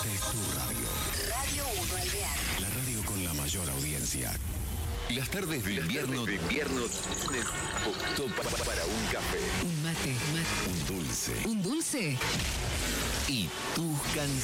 Esta es tu radio. Radio 1 Alvear. La radio con la mayor audiencia. Las tardes de invierno optó para un café, Un mate. un dulce Un dulce. y tus canciones.